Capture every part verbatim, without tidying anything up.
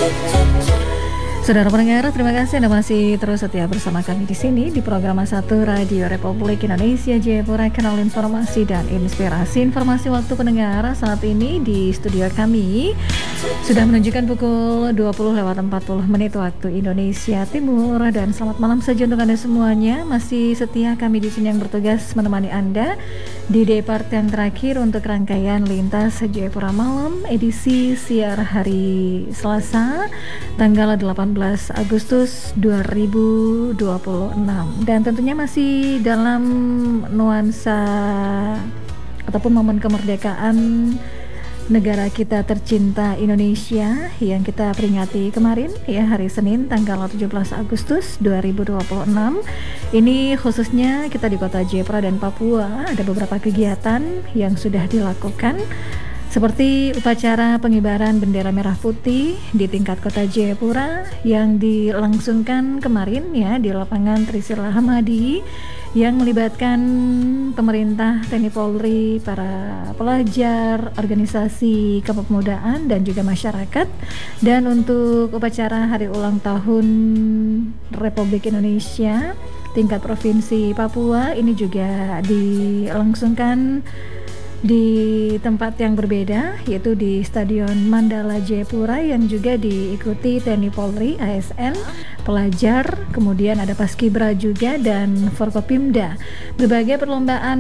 Saudara pendengar, terima kasih Anda masih terus setia bersama kami di sini di program satu Radio Republik Indonesia Jayapura, kanal informasi dan inspirasi. Informasi waktu pendengar saat ini di studio kami sudah menunjukkan pukul dua puluh lewat empat puluh menit waktu Indonesia Timur, dan selamat malam saja untuk Anda semuanya. Masih setia kami di sini yang bertugas menemani Anda di day part yang terakhir untuk rangkaian Lintas Jayapura Malam edisi siar hari Selasa tanggal delapan belas Agustus dua ribu dua puluh enam, dan tentunya masih dalam nuansa ataupun momen kemerdekaan negara kita tercinta Indonesia yang kita peringati kemarin ya, hari Senin tanggal tujuh belas Agustus dua ribu dua puluh enam. Ini khususnya kita di Kota Jayapura dan Papua ada beberapa kegiatan yang sudah dilakukan, seperti upacara pengibaran bendera merah putih di tingkat Kota Jayapura yang dilangsungkan kemarin ya di lapangan Trisila Hamadi, yang melibatkan pemerintah, T N I Polri, para pelajar, organisasi kepemudaan dan juga masyarakat. Dan untuk upacara hari ulang tahun Republik Indonesia tingkat Provinsi Papua ini juga dilangsungkan di tempat yang berbeda, yaitu di Stadion Mandala Jayapura, yang juga diikuti T N I Polri, A S N, pelajar, kemudian ada Paskibra juga, dan Forkopimda. Berbagai perlombaan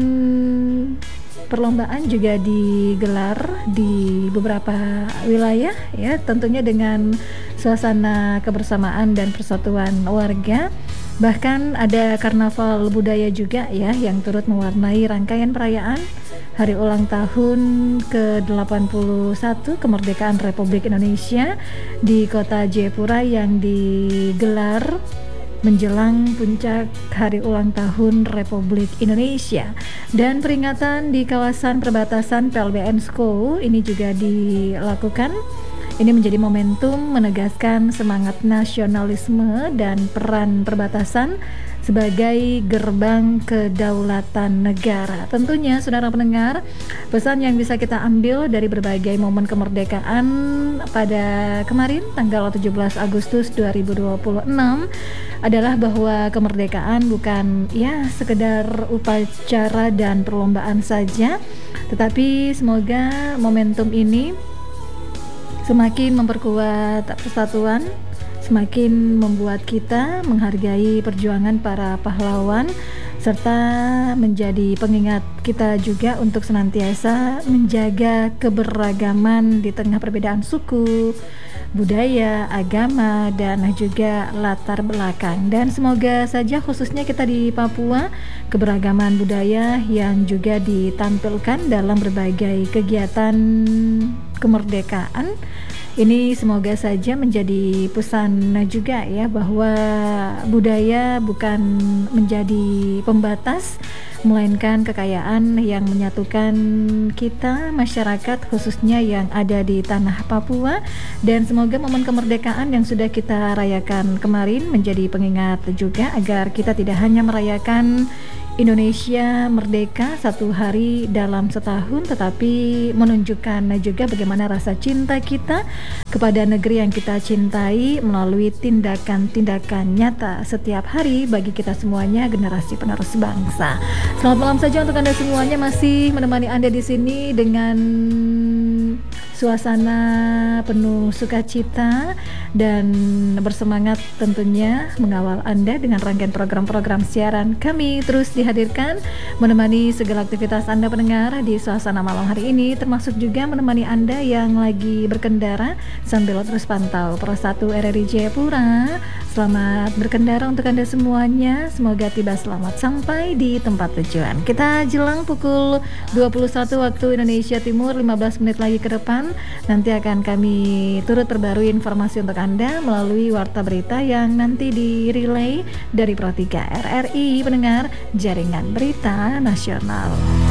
perlombaan juga digelar di beberapa wilayah ya, tentunya dengan suasana kebersamaan dan persatuan warga. Bahkan ada karnaval budaya juga ya yang turut mewarnai rangkaian perayaan hari ulang tahun ke delapan puluh satu kemerdekaan Republik Indonesia di Kota Jayapura yang digelar menjelang puncak hari ulang tahun Republik Indonesia. Dan peringatan di kawasan perbatasan P L B N School ini juga dilakukan. Ini menjadi momentum menegaskan semangat nasionalisme dan peran perbatasan sebagai gerbang kedaulatan negara. Tentunya saudara pendengar, pesan yang bisa kita ambil dari berbagai momen kemerdekaan pada kemarin tanggal tujuh belas Agustus dua ribu dua puluh enam adalah bahwa kemerdekaan bukan ya sekedar upacara dan perlombaan saja, tetapi semoga momentum ini semakin memperkuat persatuan, semakin membuat kita menghargai perjuangan para pahlawan, serta menjadi pengingat kita juga untuk senantiasa menjaga keberagaman di tengah perbedaan suku, budaya, agama, dan juga latar belakang. Dan semoga saja khususnya kita di Papua, keberagaman budaya yang juga ditampilkan dalam berbagai kegiatan kemerdekaan ini semoga saja menjadi pesan juga ya, bahwa budaya bukan menjadi pembatas, melainkan kekayaan yang menyatukan kita masyarakat khususnya yang ada di tanah Papua. Dan semoga momen kemerdekaan yang sudah kita rayakan kemarin menjadi pengingat juga agar kita tidak hanya merayakan Indonesia merdeka satu hari dalam setahun, tetapi menunjukkan juga bagaimana rasa cinta kita kepada negeri yang kita cintai melalui tindakan-tindakan nyata setiap hari bagi kita semuanya, generasi penerus bangsa. Selamat malam saja untuk Anda semuanya, masih menemani Anda di sini dengan suasana penuh sukacita dan bersemangat tentunya mengawal Anda dengan rangkaian program-program siaran kami terus dihadirkan menemani segala aktivitas Anda pendengar di suasana malam hari ini, termasuk juga menemani Anda yang lagi berkendara sambil terus pantau Pro satu R R I Jayapura. Selamat berkendara untuk Anda semuanya, semoga tiba selamat sampai di tempat tujuan. Kita jelang pukul dua puluh satu waktu Indonesia Timur, lima belas menit lagi ke depan nanti akan kami turut perbarui informasi untuk Anda melalui warta berita yang nanti direlay dari Pro tiga R R I, pendengar Jaringan Berita Nasional.